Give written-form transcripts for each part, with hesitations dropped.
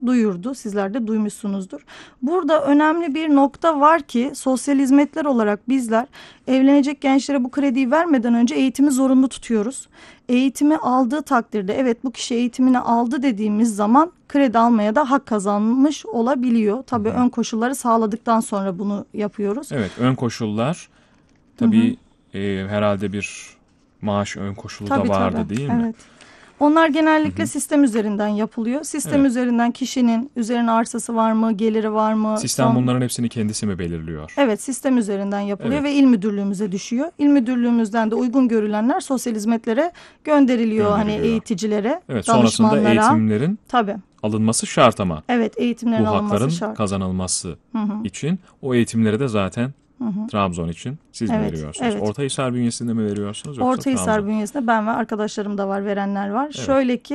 duyurdu. Sizler de duymuşsunuzdur. Burada önemli bir nokta var ki sosyal hizmetler olarak bizler evlenecek gençlere bu krediyi vermeden önce eğitimi zorunlu tutuyoruz. Eğitimi aldığı takdirde evet bu kişi eğitimini aldı dediğimiz zaman kredi almaya da hak kazanmış olabiliyor. Tabii ön koşulları sağladıktan sonra bunu yapıyoruz. Evet, ön koşullar tabii herhalde bir maaş ön koşulu da vardı değil mi? Evet. Onlar genellikle sistem üzerinden yapılıyor. Sistem üzerinden kişinin üzerine arsası var mı, geliri var mı? Sistem bunların hepsini kendisi mi belirliyor? Evet, sistem üzerinden yapılıyor ve il müdürlüğümüze düşüyor. İl müdürlüğümüzden de uygun görülenler sosyal hizmetlere gönderiliyor. Hani eğiticilere, evet, danışmanlara. sonrasında eğitimlerin alınması şart ama. Evet, eğitimlerin alınması şart. Bu hakların kazanılması için o eğitimleri de zaten Trabzon için siz mi veriyorsunuz? Evet. Ortahisar bünyesinde mi veriyorsunuz? Ortahisar bünyesinde ben ve arkadaşlarım da var, verenler var. Evet. Şöyle ki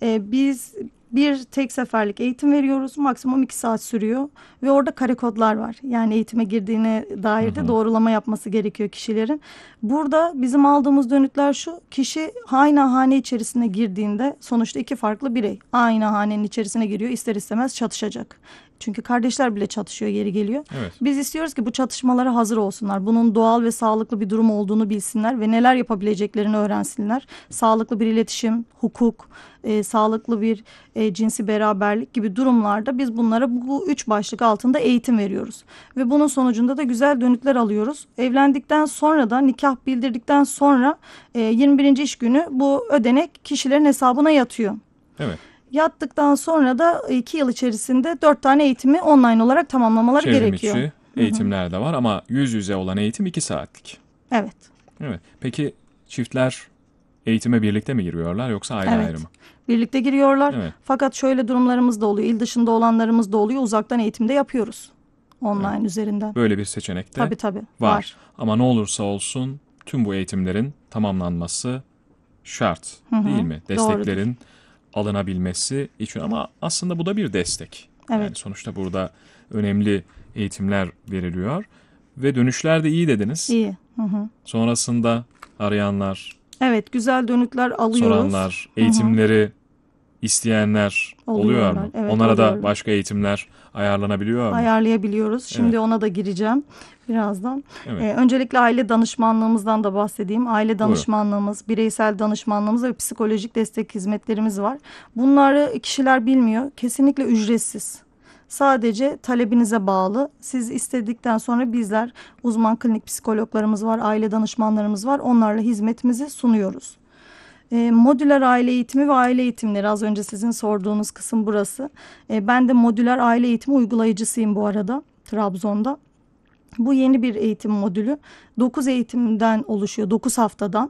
biz bir tek seferlik eğitim veriyoruz. Maksimum 2 saat sürüyor ve orada kare kodlar var. Yani eğitime girdiğine dair de doğrulama yapması gerekiyor kişilerin. Burada bizim aldığımız dönütler şu: kişi aynı hane içerisine girdiğinde sonuçta 2 farklı birey aynı hanenin içerisine giriyor, ister istemez çatışacak. Çünkü kardeşler bile çatışıyor, yeri geliyor. Evet. Biz istiyoruz ki bu çatışmalara hazır olsunlar. Bunun doğal ve sağlıklı bir durum olduğunu bilsinler ve neler yapabileceklerini öğrensinler. Sağlıklı bir iletişim, hukuk, sağlıklı bir cinsi beraberlik gibi durumlarda biz bunlara bu 3 başlık altında eğitim veriyoruz. Ve bunun sonucunda da güzel dönütler alıyoruz. Evlendikten sonra da nikah bildirdikten sonra 21. iş günü bu ödenek kişilerin hesabına yatıyor. Evet. Yattıktan sonra da 2 yıl içerisinde 4 tane eğitimi online olarak tamamlamaları gerekiyor. Çevrim içi eğitimler de var ama yüz yüze olan eğitim 2 saatlik. Evet. Evet. Peki çiftler eğitime birlikte mi giriyorlar yoksa ayrı ayrı mı? Birlikte giriyorlar. Evet. Fakat şöyle durumlarımız da oluyor. İl dışında olanlarımız da oluyor. Uzaktan eğitimde yapıyoruz. Online üzerinden. Böyle bir seçenek de tabii, var. Ama ne olursa olsun tüm bu eğitimlerin tamamlanması şart değil mi? Desteklerin alınabilmesi için ama aslında bu da bir destek. Evet. Yani sonuçta burada önemli eğitimler veriliyor ve dönüşler de iyi dediniz. İyi. Sonrasında arayanlar, evet, güzel dönütler alıyoruz. soranlar, eğitimleri isteyenler oluyor mu? Evet, onlara da başka eğitimler ayarlanabiliyor mu? Ayarlayabiliyoruz. Şimdi ona da gireceğim birazdan. Evet. Öncelikle aile danışmanlığımızdan da bahsedeyim. Aile danışmanlığımız, bireysel danışmanlığımız ve psikolojik destek hizmetlerimiz var. Bunları kişiler bilmiyor. Kesinlikle ücretsiz. Sadece talebinize bağlı. Siz istedikten sonra bizler uzman klinik psikologlarımız var, aile danışmanlarımız var. Onlarla hizmetimizi sunuyoruz. Modüler aile eğitimi ve aile eğitimleri, az önce sizin sorduğunuz kısım burası. Ben de modüler aile eğitimi uygulayıcısıyım bu arada Trabzon'da. Bu yeni bir eğitim modülü. 9 eğitimden oluşuyor, 9 haftadan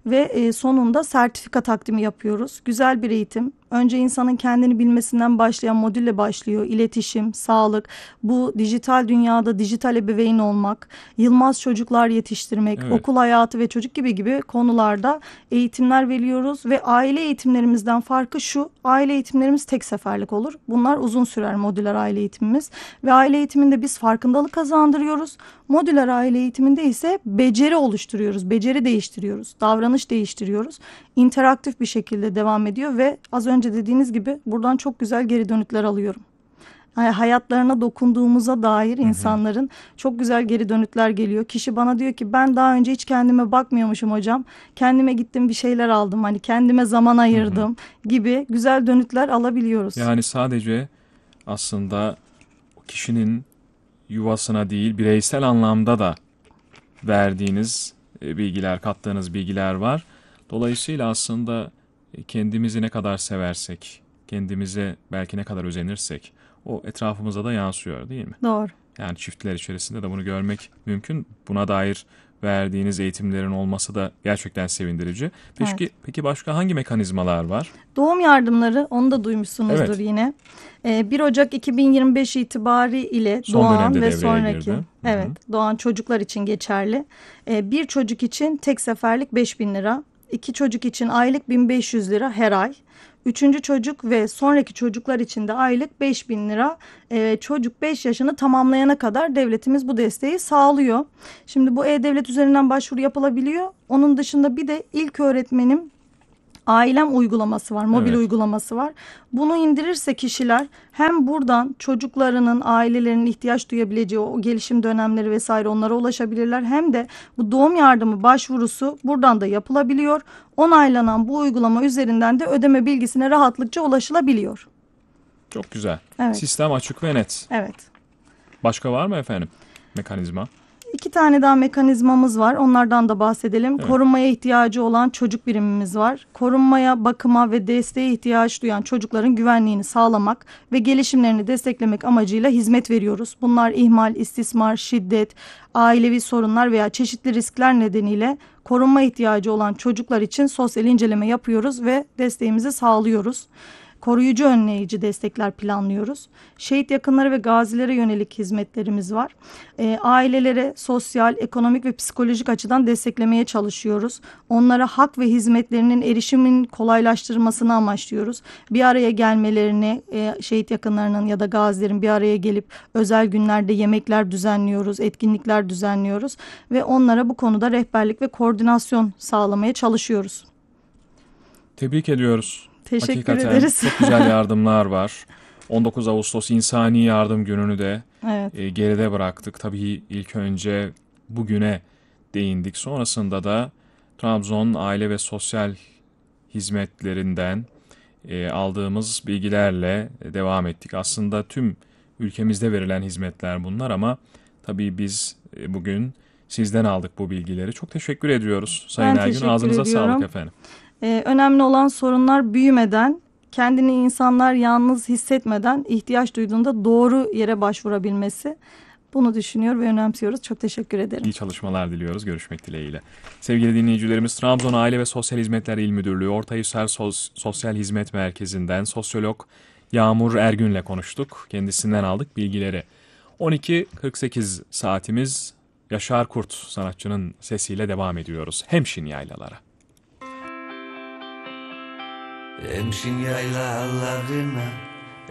ve sonunda sertifika takdimi yapıyoruz. Güzel bir eğitim. Önce insanın kendini bilmesinden başlayan modülle başlıyor. İletişim, sağlık, bu dijital dünyada dijital ebeveyn olmak, yılmaz çocuklar yetiştirmek, okul hayatı ve çocuk gibi konularda eğitimler veriyoruz. Ve aile eğitimlerimizden farkı şu: aile eğitimlerimiz tek seferlik olur. Bunlar uzun sürer, modüler aile eğitimimiz. Ve aile eğitiminde biz farkındalık kazandırıyoruz. Modüler aile eğitiminde ise beceri oluşturuyoruz, beceri değiştiriyoruz, davranış değiştiriyoruz. İnteraktif bir şekilde devam ediyor ve az önce dediğiniz gibi buradan çok güzel geri dönütler alıyorum. Yani hayatlarına dokunduğumuza dair insanların çok güzel geri dönütler geliyor. Kişi bana diyor ki ben daha önce hiç kendime bakmıyormuşum hocam. Kendime gittim, bir şeyler aldım. Hani kendime zaman ayırdım gibi güzel dönütler alabiliyoruz. Yani sadece aslında o kişinin yuvasına değil, bireysel anlamda da verdiğiniz bilgiler, kattığınız bilgiler var. Dolayısıyla aslında kendimizi ne kadar seversek, kendimize belki ne kadar özenirsek o etrafımıza da yansıyor değil mi? Doğru. Yani çiftler içerisinde de bunu görmek mümkün. Buna dair verdiğiniz eğitimlerin olması da gerçekten sevindirici. Peki başka hangi mekanizmalar var? Doğum yardımları, onu da duymuşsunuzdur yine. 1 Ocak 2025 itibariyle doğan ve sonraki doğan çocuklar için geçerli. Bir çocuk için tek seferlik 5.000 lira. 2 çocuk için aylık 1.500 lira her ay. 3. çocuk ve sonraki çocuklar için de aylık 5.000 lira. Çocuk 5 yaşını tamamlayana kadar devletimiz bu desteği sağlıyor. Şimdi bu E-Devlet üzerinden başvuru yapılabiliyor. Onun dışında bir de ilk öğretmenim Ailem uygulaması var, mobil Evet. uygulaması var. Bunu indirirse kişiler hem buradan çocuklarının, ailelerinin ihtiyaç duyabileceği o gelişim dönemleri vesaire onlara ulaşabilirler. Hem de bu doğum yardımı başvurusu buradan da yapılabiliyor. Onaylanan bu uygulama üzerinden de ödeme bilgisine rahatlıkça ulaşılabiliyor. Çok güzel. Evet. Sistem açık ve net. Evet. Başka var mı efendim mekanizma? 2 tane daha mekanizmamız var. Onlardan da bahsedelim. Evet. Korunmaya ihtiyacı olan çocuk birimimiz var. Korunmaya, bakıma ve desteğe ihtiyaç duyan çocukların güvenliğini sağlamak ve gelişimlerini desteklemek amacıyla hizmet veriyoruz. Bunlar ihmal, istismar, şiddet, ailevi sorunlar veya çeşitli riskler nedeniyle korunma ihtiyacı olan çocuklar için sosyal inceleme yapıyoruz ve desteğimizi sağlıyoruz. Koruyucu önleyici destekler planlıyoruz. Şehit yakınları ve gazilere yönelik hizmetlerimiz var. Ailelere sosyal, ekonomik ve psikolojik açıdan desteklemeye çalışıyoruz. Onlara hak ve hizmetlerinin erişimin kolaylaştırmasını amaçlıyoruz. Bir araya gelmelerini, şehit yakınlarının ya da gazilerin bir araya gelip özel günlerde yemekler düzenliyoruz, etkinlikler düzenliyoruz ve onlara bu konuda rehberlik ve koordinasyon sağlamaya çalışıyoruz. Tebrik ediyoruz. Teşekkür Hakikaten ederiz. çok güzel yardımlar var. 19 Ağustos İnsani Yardım Günü'nü de Evet. geride bıraktık. Tabii ilk önce bugüne değindik. Sonrasında da Trabzon Aile ve Sosyal Hizmetlerinden aldığımız bilgilerle devam ettik. Aslında tüm ülkemizde verilen hizmetler bunlar ama tabii biz bugün sizden aldık bu bilgileri. Çok teşekkür ediyoruz Sayın Ben Ergün. teşekkür Ağzınıza ediyorum. sağlık efendim. Önemli olan sorunlar büyümeden, kendini insanlar yalnız hissetmeden ihtiyaç duyduğunda doğru yere başvurabilmesi. Bunu düşünüyor ve önemsiyoruz. Çok teşekkür ederim. İyi çalışmalar diliyoruz. Görüşmek dileğiyle. Sevgili dinleyicilerimiz, Trabzon Aile ve Sosyal Hizmetler İl Müdürlüğü Ortahisar Sosyal Hizmet Merkezi'nden sosyolog Yağmur Ergün'le konuştuk. Kendisinden aldık bilgileri. 12.48 saatimiz Yaşar Kurt sanatçının sesiyle devam ediyoruz. Hemşin yaylalara. Hemşin yaylalarına